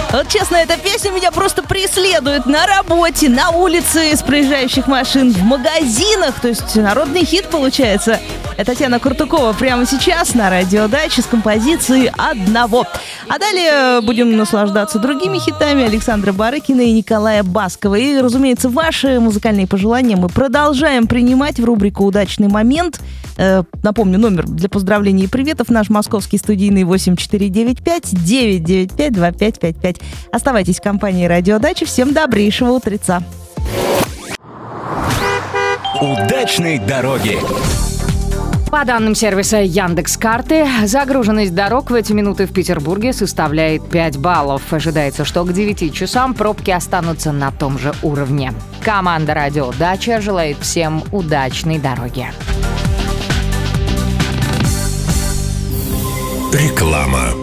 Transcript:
Вот честно, эта песня меня просто преследует на работе, на улице, с проезжающих машин, в магазинах. То есть народный хит получается. Это Татьяна Куртукова прямо сейчас на Радио Дача с композицией «Одного». А далее будем наслаждаться другими хитами Александра Барыкина и Николая Баскова. И, разумеется, ваши музыкальные пожелания мы продолжаем принимать в рубрику «Удачный момент». Напомню, номер для поздравлений и приветов наш московский студийный 8495-995-2555. Оставайтесь в компании Радио Дача. Всем добрейшего утреца. Удачной дороги. По данным сервиса Яндекс.Карты, загруженность дорог в эти минуты в Петербурге составляет 5 баллов. Ожидается, что к 9 часам пробки останутся на том же уровне. Команда «Радио Дача» желает всем удачной дороги. Реклама.